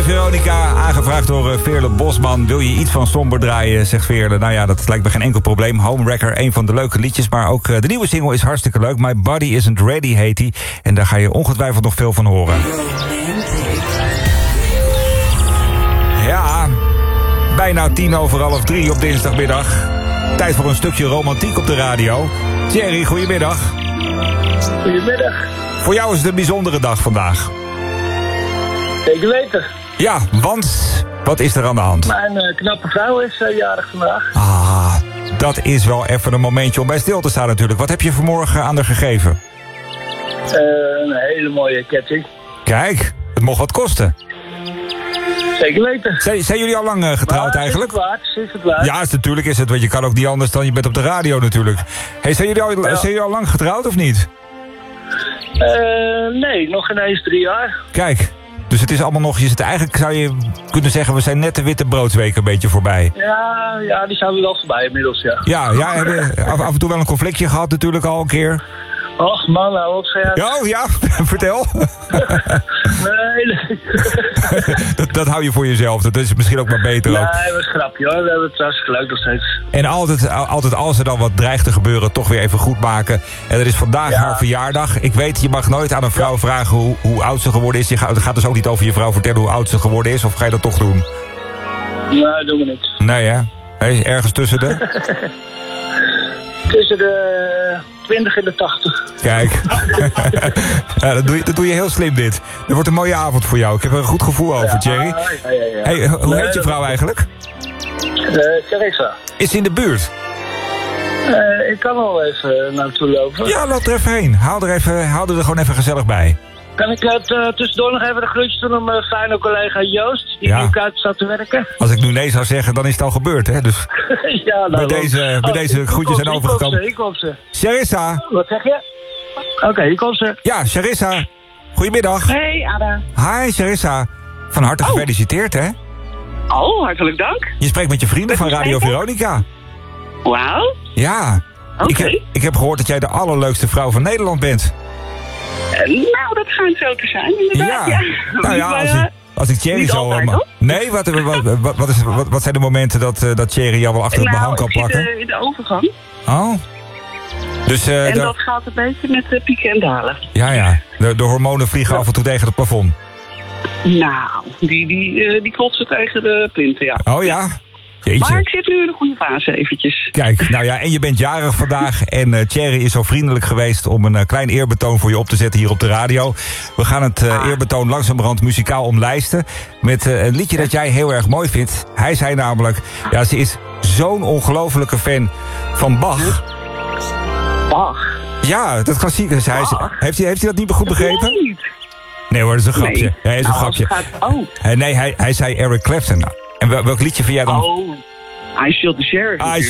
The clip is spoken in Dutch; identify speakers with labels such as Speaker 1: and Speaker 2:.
Speaker 1: Bij Veronica, aangevraagd door Veerle Bosman. Wil je iets van somber draaien, zegt Veerle. Nou ja, dat lijkt me geen enkel probleem. Homewrecker, een van de leuke liedjes. Maar ook de nieuwe single is hartstikke leuk. My Body Isn't Ready heet die. En daar ga je ongetwijfeld nog veel van horen. Ja, bijna 3:10 op dinsdagmiddag. Tijd voor een stukje romantiek op de radio. Thierry, goedemiddag.
Speaker 2: Goedemiddag.
Speaker 1: Voor jou is het een bijzondere dag vandaag.
Speaker 2: Zeker weten.
Speaker 1: Ja, want wat is er aan de hand?
Speaker 2: Mijn knappe vrouw is jarig vandaag.
Speaker 1: Ah, dat is wel even een momentje om bij stil te staan natuurlijk. Wat heb je vanmorgen aan haar gegeven?
Speaker 2: Een hele mooie ketting.
Speaker 1: Kijk, het mocht wat kosten.
Speaker 2: Zeker weten.
Speaker 1: Zijn jullie al lang getrouwd eigenlijk?
Speaker 2: Is het waard?
Speaker 1: Ja, natuurlijk is het, want je kan ook niet anders dan je bent op de radio natuurlijk. Hey, zijn jullie al lang getrouwd of niet?
Speaker 2: Nee, nog geen eens 3 jaar.
Speaker 1: Kijk, dus het is allemaal nog, eigenlijk zou je kunnen zeggen, we zijn net de witte broodsweek een beetje voorbij.
Speaker 2: Ja, die zijn we wel voorbij inmiddels, ja.
Speaker 1: Ja, hebben af en toe wel een conflictje gehad natuurlijk al een keer.
Speaker 2: Och man, nou op zeg.
Speaker 1: Oh ja, vertel.
Speaker 2: Nee.
Speaker 1: dat hou je voor jezelf, dat is misschien ook maar beter ook.
Speaker 2: Nee, dat was een grapje hoor, we hebben het hartstikke leuk nog steeds.
Speaker 1: En altijd als er dan wat dreigt te gebeuren, toch weer even goed maken. En er is vandaag haar verjaardag. Ik weet, je mag nooit aan een vrouw vragen hoe oud ze geworden is. Je gaat dus ook niet over je vrouw vertellen hoe oud ze geworden is, of ga je dat toch doen?
Speaker 2: Nee, doen we niet.
Speaker 1: Nee hè? Hey, ergens tussen de...
Speaker 2: Tussen de 20 en de 80.
Speaker 1: Kijk. Ja, dat doe je heel slim dit. Er wordt een mooie avond voor jou. Ik heb er een goed gevoel over, Thierry.
Speaker 2: Ja.
Speaker 1: Hey, hoe heet je vrouw eigenlijk?
Speaker 2: Carissa.
Speaker 1: Is ze in de buurt?
Speaker 2: Ik kan wel even naartoe lopen.
Speaker 1: Ja, loop er even heen. Haal er gewoon even gezellig bij.
Speaker 2: Kan ik tussendoor nog even de groetjes doen aan mijn fijne collega Joost, die nu uit staat te werken?
Speaker 1: Als ik nu nee zou zeggen, dan is het al gebeurd, hè? Dus
Speaker 2: ja, nou,
Speaker 1: bij deze groetjes zijn overgekomen.
Speaker 2: Hier komt ze.
Speaker 1: Charissa.
Speaker 2: Wat zeg je? Oké, hier komt ze.
Speaker 1: Ja, Charissa. Goedemiddag.
Speaker 3: Hey, Ada.
Speaker 1: Hi, Charissa. Van harte gefeliciteerd, hè?
Speaker 3: Oh, hartelijk dank.
Speaker 1: Je spreekt met je vrienden van Radio Veronica.
Speaker 3: Wauw.
Speaker 1: Ja.
Speaker 3: Oké.
Speaker 1: Ik heb gehoord dat jij de allerleukste vrouw van Nederland bent.
Speaker 3: Nou, dat schijnt zo te zijn, inderdaad. Ja.
Speaker 1: Nou ja, als ik Thierry zo...
Speaker 3: altijd,
Speaker 1: nee, wat zijn de momenten dat Thierry jou wel achter het behang kan plakken?
Speaker 3: In de overgang.
Speaker 1: Oh. Dus,
Speaker 3: en dat gaat een beetje met pieken en dalen.
Speaker 1: Ja. De hormonen vliegen af en toe tegen het plafond.
Speaker 3: Nou, die klotsen tegen de plinten, ja.
Speaker 1: Oh ja? Jeetje.
Speaker 3: Maar ik zit nu in een goede fase eventjes.
Speaker 1: Kijk, nou ja, en je bent jarig vandaag. En Thierry is zo vriendelijk geweest om een klein eerbetoon voor je op te zetten hier op de radio. We gaan het eerbetoon langzamerhand muzikaal omlijsten. Met een liedje dat jij heel erg mooi vindt. Hij zei namelijk, ja, ze is zo'n ongelofelijke fan van Bach.
Speaker 3: Bach?
Speaker 1: Ja, dat klassieke. Heeft hij dat niet goed begrepen?
Speaker 3: Nee, niet.
Speaker 1: Nee hoor, dat is een grapje.
Speaker 3: Nee.
Speaker 1: Ja, dat is een grapje.
Speaker 3: Nee,
Speaker 1: hij zei Eric Clapton. En welk liedje vind jij dan?
Speaker 3: Oh, I Still the Sheriff.
Speaker 1: I